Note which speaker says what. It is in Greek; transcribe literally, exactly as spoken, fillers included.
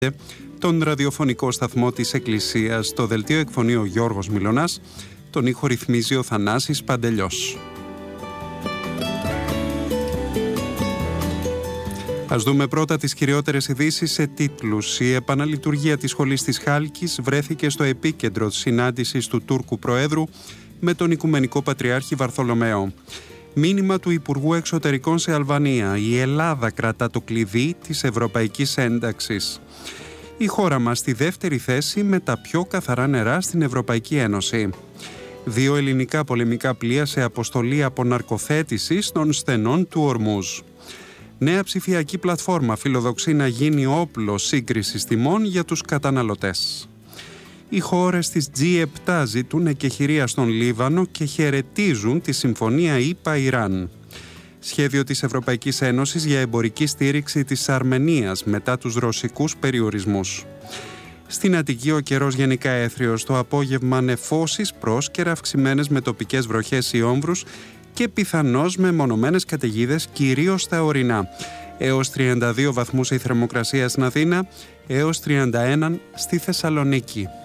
Speaker 1: τον ραδιοφωνικό σταθμό της Εκκλησίας. Το δελτίο εκφωνεί ο Γιώργος Μιλωνάς, τον ήχο ρυθμίζει ο Θανάσης Παντελιός. Ας δούμε πρώτα τις κυριότερες ειδήσεις σε τίτλους. Η επαναλειτουργία της σχολής της Χάλκης βρέθηκε στο επίκεντρο της συνάντησης του Τούρκου Προέδρου με τον Οικουμενικό Πατριάρχη Βαρθολομαίο. Μήνυμα του Υπουργού Εξωτερικών σε Αλβανία. Η Ελλάδα κρατά το κλειδί της ευρωπαϊκής ένταξης. Η χώρα μας στη δεύτερη θέση με τα πιο καθαρά νερά στην Ευρωπαϊκή Ένωση. Δύο ελληνικά πολεμικά πλοία σε αποστολή αποναρκοθέτησης των στενών του Ορμούζ. Νέα ψηφιακή πλατφόρμα φιλοδοξεί να γίνει όπλο σύγκρισης τιμών για τους καταναλωτές. Οι χώρες της τζι επτά ζητούν εκεχηρία στον Λίβανο και χαιρετίζουν τη συμφωνία ΗΠΑ-Ιράν. Σχέδιο της Ευρωπαϊκής Ένωσης για εμπορική στήριξη της Αρμενίας μετά τους ρωσικούς περιορισμούς. Στην Αττική ο καιρός γενικά έθριος, το απόγευμα νεφώσεις, πρόσκαιρα αυξημένες με τοπικές βροχές ή όμβρους και πιθανώς με μονομένες καταιγίδες κυρίως στα ορεινά. Έως τριάντα δύο βαθμούς η θερμοκρασία στην Αθήνα, έως τριάντα ένα στη Θεσσαλονίκη.